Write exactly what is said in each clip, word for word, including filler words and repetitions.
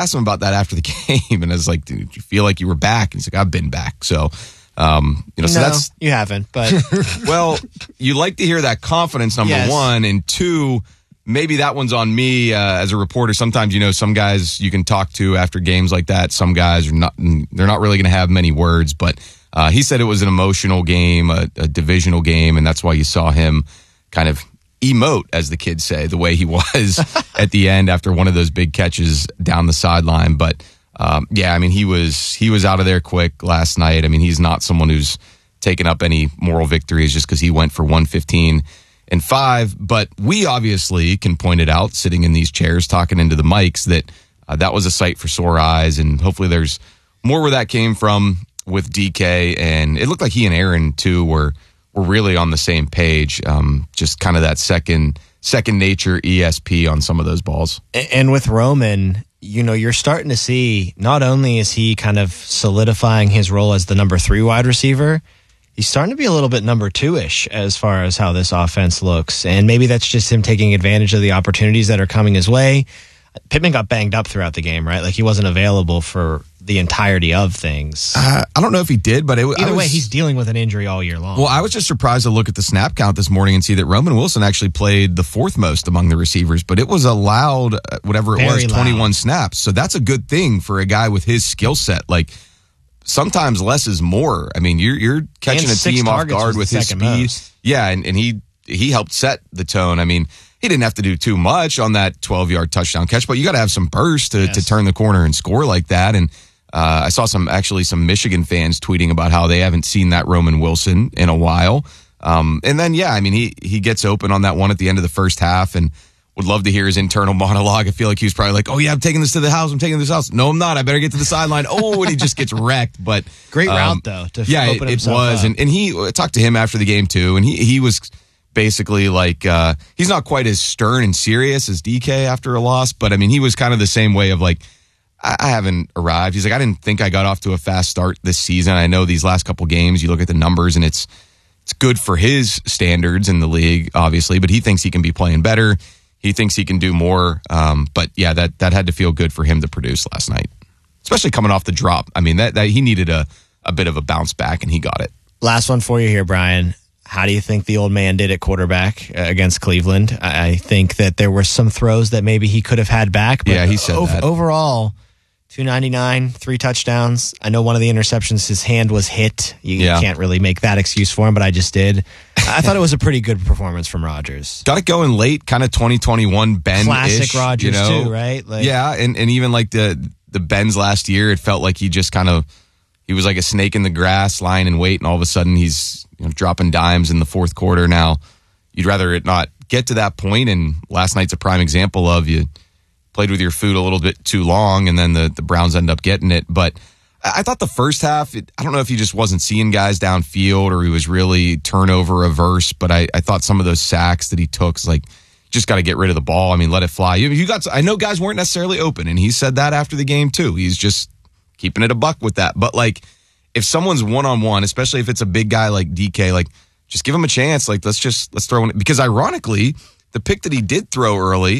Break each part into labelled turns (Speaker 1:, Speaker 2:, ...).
Speaker 1: asked him about that after the game, and I was like, "Did you feel like you were back?" And he's like, "I've been back." So, um, you know, so
Speaker 2: no,
Speaker 1: that's
Speaker 2: you haven't. But
Speaker 1: well, you like to hear that confidence, number
Speaker 2: yes.
Speaker 1: one, and two. Maybe that one's on me uh, as a reporter. Sometimes, you know, some guys you can talk to after games like that. Some guys are not, they're not really going to have many words, but uh, he said it was an emotional game, a, a divisional game, and that's why you saw him kind of emote, as the kids say, the way he was at the end after one of those big catches down the sideline. But um, yeah, I mean, he was, he was out of there quick last night. I mean, he's not someone who's taken up any moral victories just because he went for one fifteen and five, but we obviously can point it out sitting in these chairs talking into the mics that uh, that was a sight for sore eyes, and hopefully there's more where that came from with D K, and it looked like he and Aaron too were were really on the same page, um, just kind of that second second nature E S P on some of those balls.
Speaker 2: And with Roman, you know, you're starting to see not only is he kind of solidifying his role as the number three wide receiver, he's starting to be a little bit number two-ish as far as how this offense looks. And maybe that's just him taking advantage of the opportunities that are coming his way. Pittman got banged up throughout the game, right? Like he wasn't available for the entirety of things.
Speaker 1: Uh, I don't know if he did, but it,
Speaker 2: either
Speaker 1: I was,
Speaker 2: way, he's dealing with an injury all year long.
Speaker 1: Well, I was just surprised to look at the snap count this morning and see that Roman Wilson actually played the fourth most among the receivers, but it was a loud, uh, whatever it
Speaker 2: Very
Speaker 1: was, twenty-one
Speaker 2: loud.
Speaker 1: snaps. So that's a good thing for a guy with his skill set. Like, sometimes less is more. I mean, you're you're catching
Speaker 2: And
Speaker 1: a
Speaker 2: six
Speaker 1: team off
Speaker 2: targets
Speaker 1: guard
Speaker 2: was
Speaker 1: with
Speaker 2: the
Speaker 1: his
Speaker 2: second
Speaker 1: speed.
Speaker 2: most.
Speaker 1: Yeah, and, and he he helped set the tone. I mean, he didn't have to do too much on that twelve-yard touchdown catch, but you got to have some burst to,
Speaker 2: Yes.
Speaker 1: to turn the corner and score like that. And uh, I saw some actually some Michigan fans tweeting about how they haven't seen that Roman Wilson in a while. Um, and then, yeah, I mean, he he gets open on that one at the end of the first half, and would love to hear his internal monologue. I feel like he was probably like, "Oh yeah, I'm taking this to the house. I'm taking this house. No, I'm not. I better get to the sideline." Oh, and he just gets wrecked. But
Speaker 2: Great
Speaker 1: um,
Speaker 2: route though. To
Speaker 1: yeah,
Speaker 2: open
Speaker 1: it, it
Speaker 2: himself
Speaker 1: was,
Speaker 2: up.
Speaker 1: and and he I talked to him after the game too, and he he was basically like uh, he's not quite as stern and serious as D K after a loss, but I mean, he was kind of the same way of like, I, I haven't arrived. He's like, I didn't think I got off to a fast start this season. I know these last couple games, you look at the numbers, and it's it's good for his standards in the league, obviously, but he thinks he can be playing better. He thinks he can do more. Um, but yeah, that that had to feel good for him to produce last night, especially coming off the drop. I mean, that, that he needed a, a bit of a bounce back, and he got it.
Speaker 2: Last one for you here, Brian. How do you think the old man did at quarterback uh, against Cleveland? I I think that there were some throws that maybe he could have had back. But
Speaker 1: Yeah, he said
Speaker 2: ov-
Speaker 1: that.
Speaker 2: Overall, two ninety-nine, three touchdowns. I know one of the interceptions, his hand was hit. You
Speaker 1: Yeah.
Speaker 2: can't really make that excuse for him, but I just did. I thought it was a pretty good performance from Rodgers.
Speaker 1: Got it going late, kind of twenty twenty-one Ben-ish.
Speaker 2: Classic Rodgers,
Speaker 1: you know?
Speaker 2: too, right? Like,
Speaker 1: Yeah, and, and even like the the Benz last year, it felt like he just kind of, he was like a snake in the grass, lying in wait, and all of a sudden he's, you know, dropping dimes in the fourth quarter. Now, you'd rather it not get to that point, and last night's a prime example of you played with your food a little bit too long, and then the, the Browns end up getting it. But I thought the first half, it, I don't know if he just wasn't seeing guys downfield or he was really turnover averse, but I, I thought some of those sacks that he took, like, just got to get rid of the ball. I mean, let it fly. You, you got. I know guys weren't necessarily open, and he said that after the game too. He's just keeping it a buck with that. But like, if someone's one-on-one, especially if it's a big guy like D K, like, just give him a chance. Like, let's just, let's throw in, because ironically, the pick that he did throw early,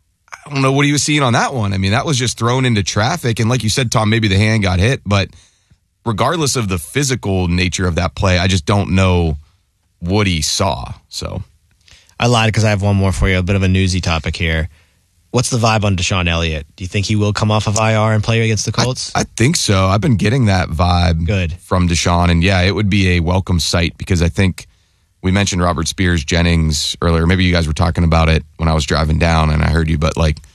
Speaker 1: I don't know what he was seeing on that one. I mean, that was just thrown into traffic. And like you said, Tom, maybe the hand got hit, but regardless of the physical nature of that play, I just don't know what he saw. So
Speaker 2: I lied because I have one more for you, a bit of a newsy topic here. What's the vibe on Deshaun Elliott? Do you think he will come off of I R and play against the Colts?
Speaker 1: I, I think so. I've been getting that vibe
Speaker 2: Good.
Speaker 1: from Deshaun. And yeah, it would be a welcome sight because I think we mentioned Robert Spears Jennings earlier. Maybe you guys were talking about it when I was driving down and I heard you, but like,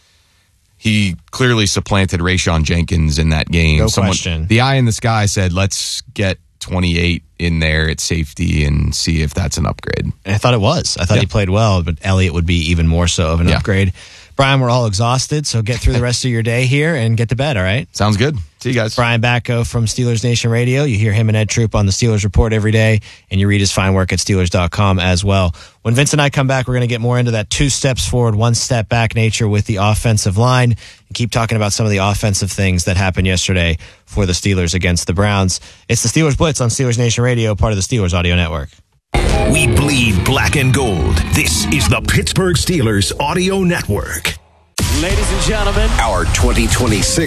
Speaker 1: he clearly supplanted Rayshon Jenkins in that game.
Speaker 2: No
Speaker 1: Someone,
Speaker 2: question.
Speaker 1: The eye in the sky said, let's get twenty-eight in there at safety and see if that's an upgrade.
Speaker 2: And I thought it was. I thought
Speaker 1: Yeah.
Speaker 2: he played well, but Elliott would be even more so of an
Speaker 1: Yeah.
Speaker 2: upgrade. Brian, we're all exhausted, so get through the rest of your day here and get to bed, all right?
Speaker 1: Sounds good. See you guys.
Speaker 2: Brian Batko from Steelers Nation Radio. You hear him and Ed Troop on the Steelers Report every day, and you read his fine work at Steelers dot com as well. When Vince and I come back, we're going to get more into that two steps forward, one step back nature with the offensive line and keep talking about some of the offensive things that happened yesterday for the Steelers against the Browns. It's the Steelers Blitz on Steelers Nation Radio, part of the Steelers Audio Network.
Speaker 3: We bleed black and gold. This is the Pittsburgh Steelers Audio Network.
Speaker 4: Ladies and gentlemen,
Speaker 3: Our twenty twenty-six